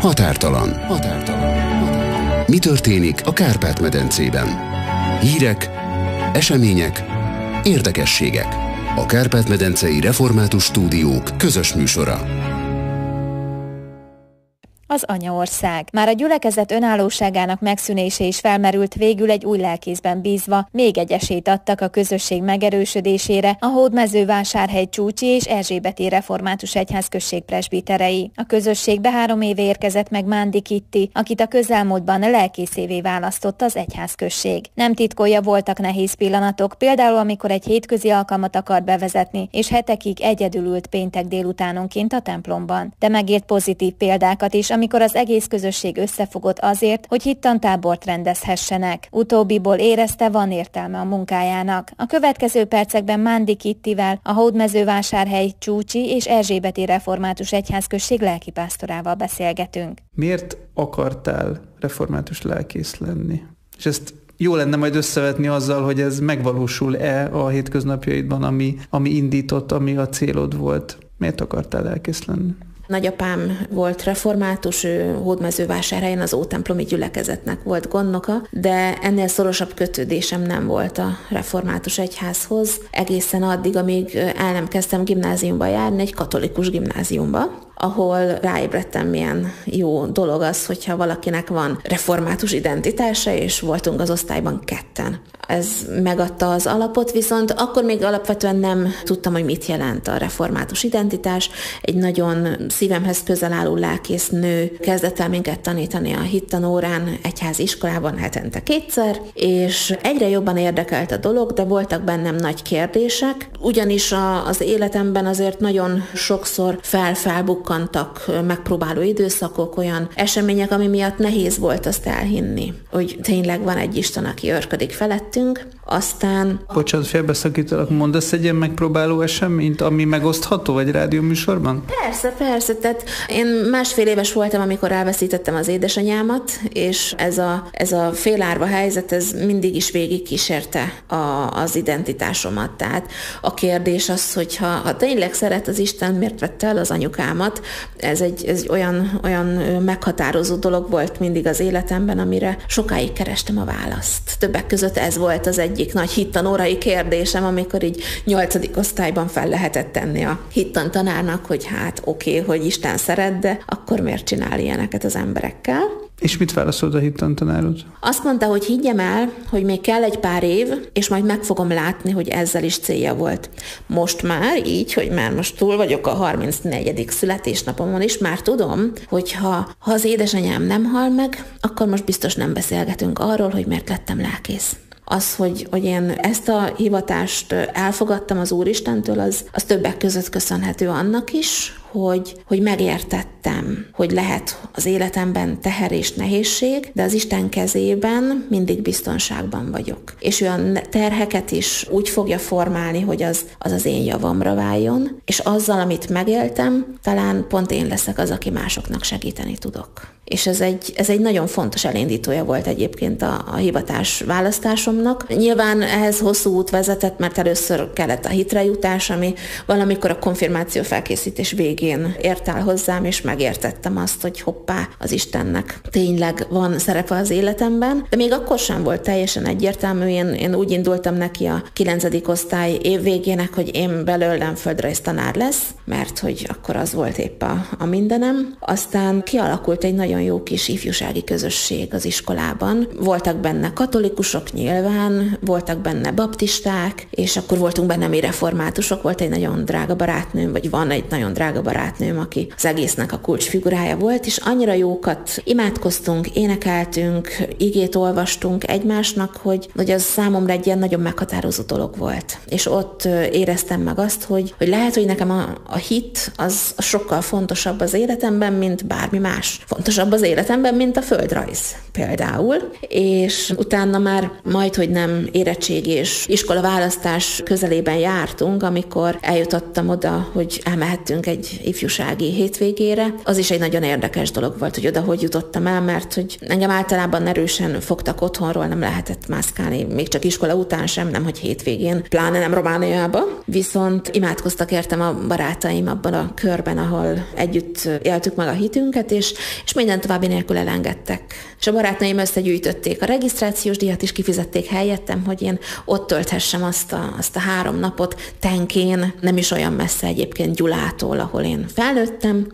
Határtalan. Mi történik a Kárpát-medencében? Hírek, események, érdekességek. A Kárpát-medencei Református Stúdiók közös műsora. Az anyaország. Már a gyülekezet önállóságának megszűnése is felmerült, végül egy új lelkészben bízva még egy esélyt adtak a közösség megerősödésére a Hódmezővásárhely Csúcsi és Erzsébeti Református Egyházközség presbiterei. A közösségbe 3 éve érkezett meg Mándi Kitti, akit a közelmúltban lelkészévé választott az egyházközség. Nem titkolja, voltak nehéz pillanatok, például amikor egy hétközi alkalmat akart bevezetni, és hetekig egyedül ült péntek délutánonként a templomban. De megért pozitív példákat is, amikor az egész közösség összefogott azért, hogy hittantábort rendezhessenek. Utóbbiból érezte, van értelme a munkájának. A következő percekben Mándi Kittivel, a Hódmezővásárhely Csúcsi és Erzsébeti Református Egyházközség lelkipásztorával beszélgetünk. Miért akartál református lelkész lenni? És ezt jó lenne majd összevetni azzal, hogy ez megvalósul-e a hétköznapjaidban, ami indított, ami a célod volt. Miért akartál lelkész lenni? Nagyapám volt református, ő Hódmezővásárhelyen az ótemplomi gyülekezetnek volt gondnoka, de ennél szorosabb kötődésem nem volt a református egyházhoz, egészen addig, amíg el nem kezdtem gimnáziumba járni, egy katolikus gimnáziumba, ahol ráébredtem, milyen jó dolog az, hogyha valakinek van református identitása, és voltunk az osztályban 2-en. Ez megadta az alapot, viszont akkor még alapvetően nem tudtam, hogy mit jelent a református identitás. Egy nagyon szívemhez közel álló lelkész nő kezdett el minket tanítani a hittanórán, egyházi iskolában hetente 2-szer, és egyre jobban érdekelt a dolog, de voltak bennem nagy kérdések, ugyanis az életemben azért nagyon sokszor felbukkantak megpróbáló időszakok, olyan események, ami miatt nehéz volt azt elhinni, hogy tényleg van egy Isten, aki örködik felett. Aztán... Bocsánat, félbeszakítalak, mondasz egy ilyen megpróbáló eseményt, ami megosztható egy rádióműsorban? Persze. Tehát én 1,5 éves voltam, amikor elveszítettem az édesanyámat, és ez a félárva helyzet, ez mindig is végigkísérte az identitásomat. Tehát a kérdés az, hogy ha tényleg szeret az Isten, miért vette el az anyukámat? Ez egy olyan meghatározó dolog volt mindig az életemben, amire sokáig kerestem a választ. Többek között ez volt az egyik nagy hittanórai kérdésem, amikor így 8. osztályban fel lehetett tenni a hittantanárnak, hogy hát oké, hogy Isten szeret, de akkor miért csinál ilyeneket az emberekkel? És mit válaszolt a hittantanárod? Azt mondta, hogy higgyem el, hogy még kell egy pár év, és majd meg fogom látni, hogy ezzel is célja volt. Most már így, hogy már most túl vagyok a 34. születésnapomon is, már tudom, hogy ha az édesanyám nem hal meg, akkor most biztos nem beszélgetünk arról, hogy miért lettem lelkész. Az, hogy én ezt a hivatást elfogadtam az Úristentől, az többek között köszönhető annak is, hogy megértettem, hogy lehet az életemben teher és nehézség, de az Isten kezében mindig biztonságban vagyok. És olyan terheket is úgy fogja formálni, hogy az én javamra váljon, és azzal, amit megéltem, talán pont én leszek az, aki másoknak segíteni tudok. És ez egy nagyon fontos elindítója volt egyébként a hivatás választásomnak. Nyilván ehhez hosszú út vezetett, mert először kellett a hitre jutás, ami valamikor a konfirmáció felkészítés végén ért el hozzám, és megértettem azt, hogy hoppá, az Istennek tényleg van szerepe az életemben. De még akkor sem volt teljesen egyértelmű, én úgy indultam neki a 9. osztály évvégének, hogy én belőlem földrajztanár lesz, mert hogy akkor az volt épp a mindenem. Aztán kialakult egy nagyon jó kis ifjúsági közösség az iskolában. Voltak benne katolikusok nyilván, voltak benne baptisták, és akkor voltunk benne mi reformátusok, volt egy nagyon drága barátnőm, vagy van egy nagyon drága barátnőm, aki az egésznek a kulcsfigurája volt, és annyira jókat imádkoztunk, énekeltünk, igét olvastunk egymásnak, hogy az számomra egy ilyen nagyon meghatározó dolog volt. És ott éreztem meg azt, hogy lehet, hogy nekem a hit az sokkal fontosabb az életemben, mint bármi más. Fontosabb az életemben, mint a földrajz például. És utána már majdhogy nem érettség és iskolaválasztás közelében jártunk, amikor eljutottam oda, hogy elmehettünk egy ifjúsági hétvégére. Az is egy nagyon érdekes dolog volt, hogy oda hogy jutottam el, mert hogy engem általában erősen fogtak otthonról, nem lehetett mászkálni, még csak iskola után sem, nem hogy hétvégén, pláne nem Romániába. Viszont imádkoztak értem a barátaim abban a körben, ahol együtt éltük meg a hitünket, és minden minden további nélkül elengedtek. És a barátnőim összegyűjtötték a regisztrációs díjat, is kifizették helyettem, hogy én ott tölthessem azt a 3 napot Tenkén, nem is olyan messze egyébként Gyulától, ahol én felnőttem,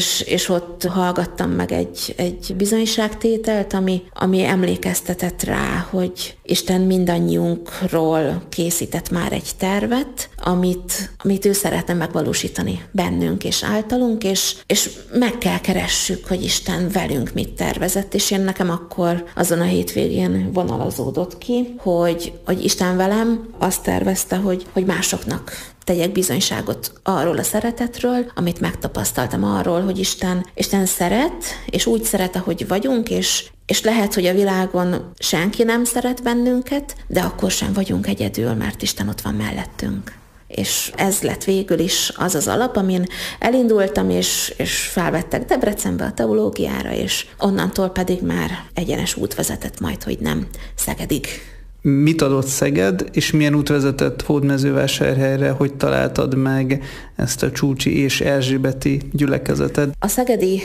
és ott hallgattam meg egy bizonyságtételt, ami emlékeztetett rá, hogy Isten mindannyiunkról készített már egy tervet, amit ő szeretne megvalósítani bennünk és általunk, és meg kell keressük, hogy Isten velünk mit tervezett, és én nekem akkor azon a hétvégén vonalazódott ki, hogy Isten velem azt tervezte, hogy másoknak tegyek bizonyságot arról a szeretetről, amit megtapasztaltam arról, hogy Isten szeret, és úgy szeret, ahogy vagyunk, és lehet, hogy a világon senki nem szeret bennünket, de akkor sem vagyunk egyedül, mert Isten ott van mellettünk. És ez lett végül is az alap, amin elindultam, és felvettek Debrecenbe a teológiára, és onnantól pedig már egyenes út vezetett majd, hogy nem Szegedig. Mit adott Szeged, és milyen út vezetett Hódmezővásárhelyre, hogy találtad meg ezt a Csúcsi és Erzsébeti gyülekezetet? A szegedi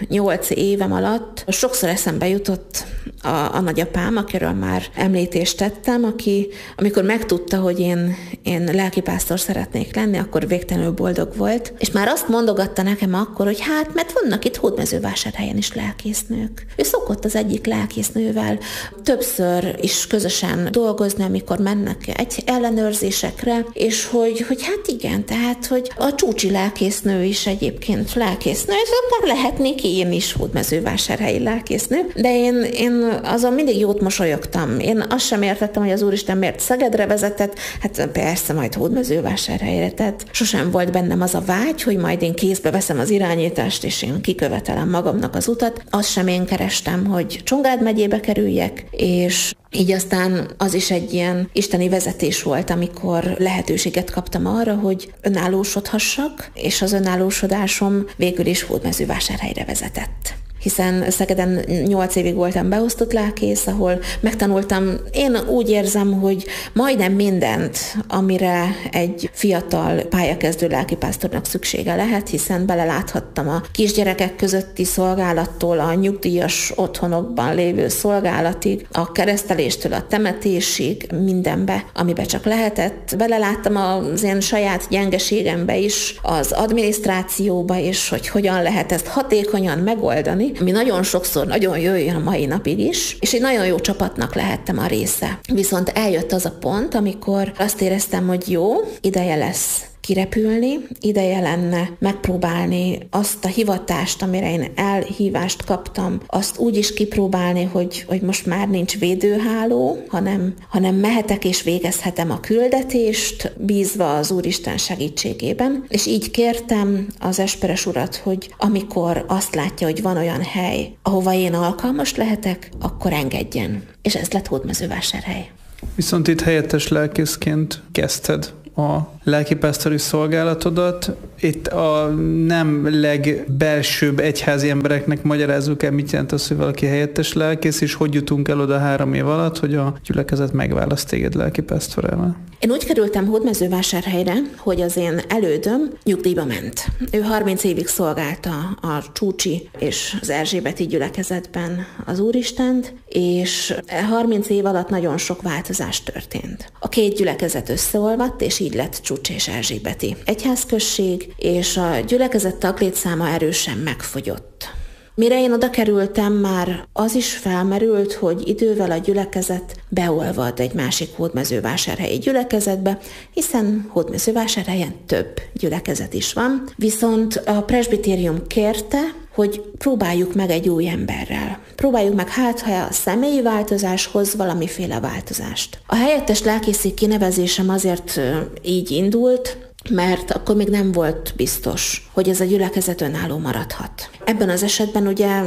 8 évem alatt sokszor eszembe jutott a nagyapám, akiről már említést tettem, aki amikor megtudta, hogy én lelkipásztor szeretnék lenni, akkor végtelenül boldog volt, és már azt mondogatta nekem akkor, hogy mert vannak itt Hódmezővásárhelyen is lelkésznők. Ő szokott az egyik lelkésznővel többször is közösen dolgozni, amikor mennek egy ellenőrzésekre, és hogy hát igen, tehát, hogy a Csúcsi lelkésznő is egyébként lelkésznő, és akkor lehetnék én is Hódmezővásárhelyi lelkésznő, de én azon mindig jót mosolyogtam. Én azt sem értettem, hogy az Úristen miért Szegedre vezetett, hát persze majd Hódmezővásárhelyre, tehát sosem volt bennem az a vágy, hogy majd én kézbe veszem az irányítást, és én kikövetelem magamnak az utat. Azt sem én kerestem, hogy Csongrád megyébe kerüljek, és így aztán az is egy ilyen isteni vezetés volt, amikor lehetőséget kaptam arra, hogy önállósodhassak, és az önállósodásom végül is Hódmezővásárhelyre vezetett. Hiszen Szegeden 8 évig voltam beosztott lelkész, ahol megtanultam, én úgy érzem, hogy majdnem mindent, amire egy fiatal pályakezdő lelkipásztornak szüksége lehet, hiszen beleláthattam a kisgyerekek közötti szolgálattól, a nyugdíjas otthonokban lévő szolgálatig, a kereszteléstől a temetésig, mindenbe, amibe csak lehetett. Beleláttam az én saját gyengeségembe is, az adminisztrációba is, hogy hogyan lehet ezt hatékonyan megoldani, ami nagyon sokszor nagyon jöjjön a mai napig is, és egy nagyon jó csapatnak lehettem a része. Viszont eljött az a pont, amikor azt éreztem, hogy jó, ideje lesz kirepülni, ideje lenne megpróbálni azt a hivatást, amire én elhívást kaptam, azt úgy is kipróbálni, hogy most már nincs védőháló, hanem mehetek és végezhetem a küldetést, bízva az Úristen segítségében. És így kértem az Esperes urat, hogy amikor azt látja, hogy van olyan hely, ahova én alkalmas lehetek, akkor engedjen. És ez lett Hódmezővásárhely. Viszont itt helyettes lelkészként kezdted a lelkipásztori szolgálatodat. Itt a nem legbelsőbb egyházi embereknek magyarázzuk el, mit jelent az, hogy valaki helyettes lelkész, és hogy jutunk el oda 3 év alatt, hogy a gyülekezet megválaszt téged lelkipásztorává. Én úgy kerültem Hódmezővásárhelyre, hogy az én elődöm nyugdíjba ment. Ő 30 évig szolgálta a Csúcsi és az Erzsébeti gyülekezetben az Úristent, és 30 év alatt nagyon sok változás történt. A 2 gyülekezet összeolvadt, és így lett Csúcsi és Erzsébeti egyházközség, és a gyülekezet taglétszáma erősen megfogyott. Mire én oda kerültem, már az is felmerült, hogy idővel a gyülekezet beolvad egy másik hódmezővásárhelyi gyülekezetbe, hiszen Hódmezővásárhelyen több gyülekezet is van, viszont a presbitérium kérte, hogy próbáljuk meg egy új emberrel. Próbáljuk meg ha a személyi változáshoz valamiféle változást. A helyettes lelkészi kinevezésem azért így indult, mert akkor még nem volt biztos, hogy ez a gyülekezet önálló maradhat. Ebben az esetben ugye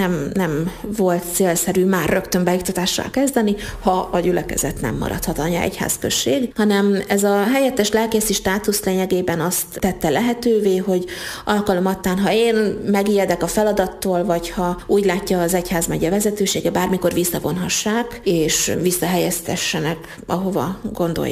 nem volt célszerű már rögtön beiktatással kezdeni, ha a gyülekezet nem maradhat anyaegyházközség, hanem ez a helyettes lelkészi státusz lényegében azt tette lehetővé, hogy alkalomattán, ha én megijedek a feladattól, vagy ha úgy látja az egyházmegye vezetősége, bármikor visszavonhassák, és visszahelyeztessenek, ahova gondolják.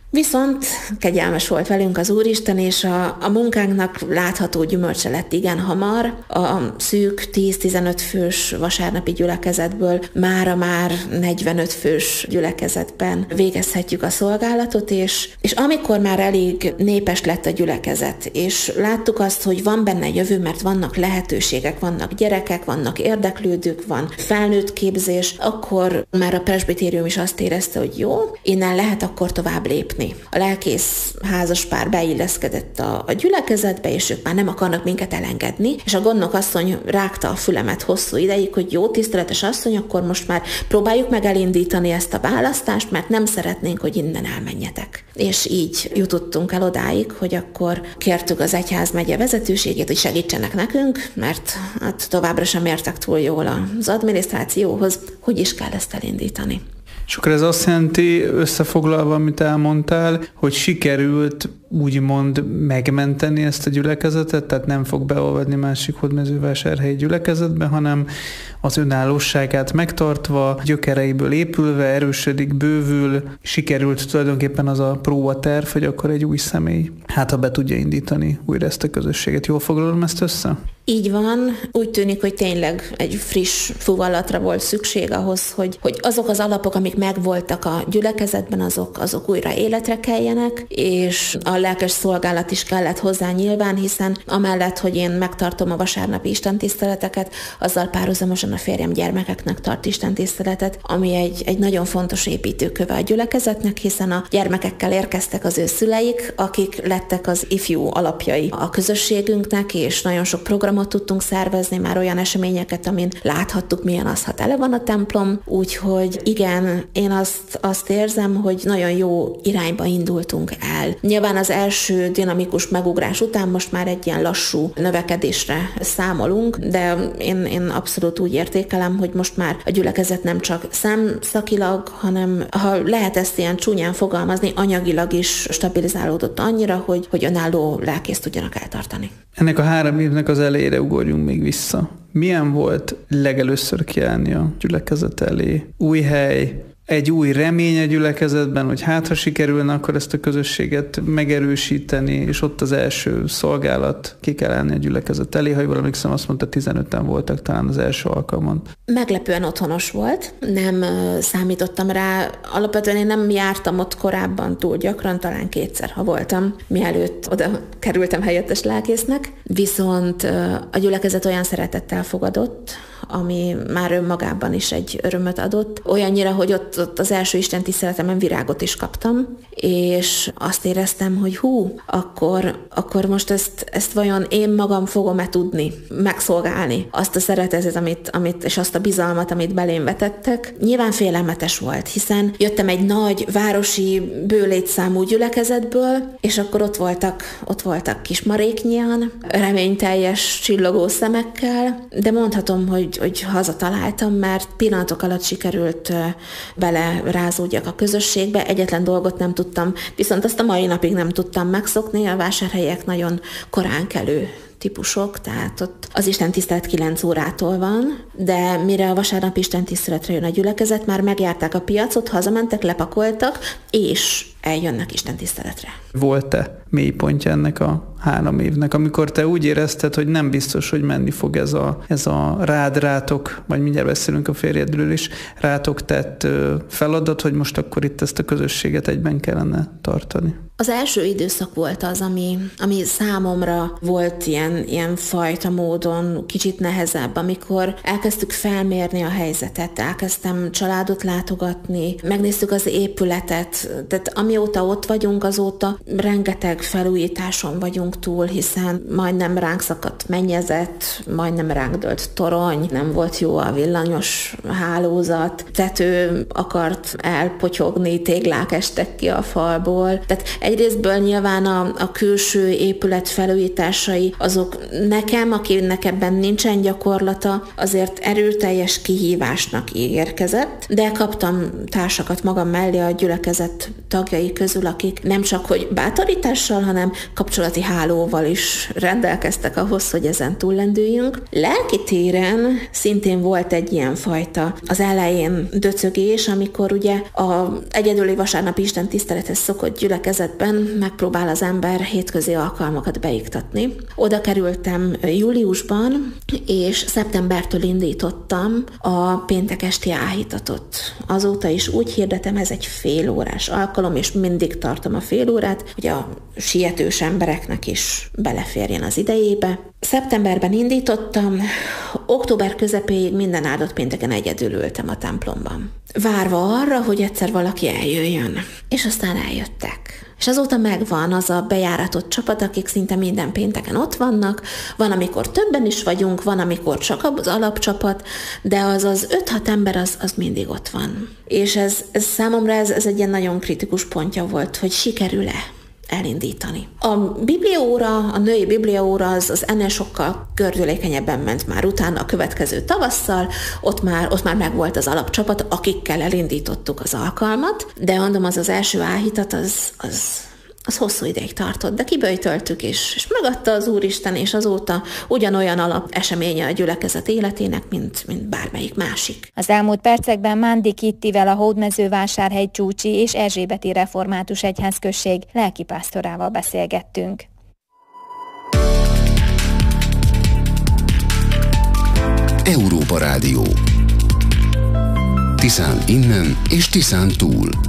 Viszont kegyelmes volt velünk az Úristen, és a munkánknak látható gyümölcse lett igen hamar. A szűk 10-15 fős vasárnapi gyülekezetből mára már 45 fős gyülekezetben végezhetjük a szolgálatot, és amikor már elég népes lett a gyülekezet, és láttuk azt, hogy van benne jövő, mert vannak lehetőségek, vannak gyerekek, vannak érdeklődők, van felnőtt képzés, akkor már a presbitérium is azt érezte, hogy jó, innen lehet akkor tovább lépni. A lelkész házaspár beilleszkedett a gyülekezetbe, és ők már nem akarnak minket elengedni, és a gondnok asszony rágta a fülemet hosszú ideig, hogy jó, tiszteletes asszony, akkor most már próbáljuk meg elindítani ezt a választást, mert nem szeretnénk, hogy innen elmenjetek. És így jutottunk el odáig, hogy akkor kértük az egyházmegye vezetőségét, hogy segítsenek nekünk, mert hát továbbra sem értek túl jól az adminisztrációhoz, hogy is kell ezt elindítani. És akkor ez azt jelenti, összefoglalva, amit elmondtál, hogy sikerült úgymond megmenteni ezt a gyülekezetet, tehát nem fog beolvadni másik hódmezővásárhelyi gyülekezetbe, hanem az önállóságát megtartva, gyökereiből épülve, erősödik, bővül, sikerült tulajdonképpen az a próbaterv, hogy akkor egy új személy ha be tudja indítani újra ezt a közösséget. Jól foglalom ezt össze? Így van, úgy tűnik, hogy tényleg egy friss fuvallatra volt szükség ahhoz, hogy azok az alapok, amik megvoltak a gyülekezetben, azok újra életre keljenek, és a lelkes szolgálat is kellett hozzá nyilván, hiszen amellett, hogy én megtartom a vasárnapi istentiszteleteket, azzal párhuzamosan a férjem gyermekeknek tart istentiszteletet, ami egy nagyon fontos építőköve a gyülekezetnek, hiszen a gyermekekkel érkeztek az ő szüleik, akik lettek az ifjú alapjai a közösségünknek, és nagyon sok programot tudtunk szervezni, már olyan eseményeket, amin láthattuk, milyen az, ha tele van a templom, úgyhogy igen, én azt érzem, hogy nagyon jó irányba indultunk el. Nyilván az első dinamikus megugrás után most már egy ilyen lassú növekedésre számolunk, de én abszolút úgy értékelem, hogy most már a gyülekezet nem csak szemszakilag, hanem ha lehet ezt ilyen csúnyán fogalmazni, anyagilag is stabilizálódott annyira, hogy önálló lelkészt tudjanak eltartani. Ennek a 3 évnek az elejére ugorjunk még vissza. Milyen volt legelőször kiállni a gyülekezet elé? Új hely, egy új remény a gyülekezetben, hogy ha sikerülne akkor ezt a közösséget megerősíteni, és ott az első szolgálat, ki kell állni a gyülekezet elé. Ha jól emlékszem, azt mondta, 15-en voltak talán az első alkalmon. Meglepően otthonos volt, nem számítottam rá. Alapvetően én nem jártam ott korábban túl gyakran, talán 2-szer, ha voltam, mielőtt oda kerültem helyettes lelkésznek. Viszont a gyülekezet olyan szeretettel fogadott, ami már önmagában is egy örömöt adott. Olyannyira, hogy ott az első istentiszteletemen virágot is kaptam, és azt éreztem, hogy akkor most ezt vajon én magam fogom-e tudni megszolgálni? Azt a szeretetet, amit és azt a bizalmat, amit belém vetettek. Nyilván félelmetes volt, hiszen jöttem egy nagy városi bőlétszámú gyülekezetből, és akkor ott voltak Kismaréknyian, reményteljes csillogó szemekkel, de mondhatom, hogy hazataláltam, mert pillanatok alatt sikerült belerázódjak a közösségbe. Egyetlen dolgot nem tudtam, viszont azt a mai napig nem tudtam megszokni, a vásárhelyiek nagyon korán kelő típusok, tehát ott az istentisztelet 9 órától van, de mire a vasárnap istentiszteletre jön a gyülekezet, már megjárták a piacot, hazamentek, lepakoltak, és eljönnek istentiszteletre. Volt-e mélypontja ennek a 3 évnek, amikor te úgy érezted, hogy nem biztos, hogy menni fog ez a rátok, vagy mindjárt beszélünk a férjedről is, rátok tett feladat, hogy most akkor itt ezt a közösséget egyben kellene tartani? Az első időszak volt az, ami számomra volt ilyen fajta módon kicsit nehezebb, amikor elkezdtük felmérni a helyzetet, elkezdtem családot látogatni, megnéztük az épületet, tehát amióta ott vagyunk, azóta rengeteg felújításon vagyunk túl, hiszen majdnem ránk szakadt mennyezet, majdnem ránk dőlt torony, nem volt jó a villanyos hálózat, tető akart elpotyogni, téglák estek ki a falból. Tehát egyrésztből nyilván a külső épület felújításai, azok nekem, akinek ebben nincsen gyakorlata, azért erőteljes kihívásnak ígérkezett, de kaptam társakat magam mellé a gyülekezet tagjai vendégei közül, akik nem csak hogy bátorítással, hanem kapcsolati hálóval is rendelkeztek ahhoz, hogy ezen túllendüljünk. Lelki téren szintén volt egy ilyen fajta az elején döcögés, amikor ugye a egyedüli vasárnapi istentisztelethez szokott gyülekezetben megpróbál az ember hétközi alkalmakat beiktatni. Oda kerültem júliusban, és szeptembertől indítottam a péntek esti áhítatot. Azóta is úgy hirdetem, ez egy félórás alkalom, és mindig tartom a fél órát, hogy a sietős embereknek is beleférjen az idejébe. Szeptemberben indítottam, október közepéig minden áldott pénteken egyedül ültem a templomban. Várva arra, hogy egyszer valaki eljöjjön. És aztán eljöttek. És azóta megvan az a bejáratott csapat, akik szinte minden pénteken ott vannak, van, amikor többen is vagyunk, van, amikor csak az alapcsapat, de az 5-6 ember az mindig ott van. És ez számomra ez egy ilyen nagyon kritikus pontja volt, hogy sikerül-e elindítani. A bibliaóra, a női bibliaóra az ennél sokkal gördülékenyebben ment már utána a következő tavasszal, ott már megvolt az alapcsapat, akikkel elindítottuk az alkalmat, de mondom, az első áhítat az hosszú ideig tartott, de kiböjtöltük, és megadta az Úristen, és azóta ugyanolyan alap eseménye a gyülekezet életének, mint bármelyik másik. Az elmúlt percekben Mándi Kittivel, a Hódmezővásárhely Csúcsi és Erzsébeti Református Egyházközség lelkipásztorával beszélgettünk. Európa Rádió. Tiszán innen és Tiszán túl.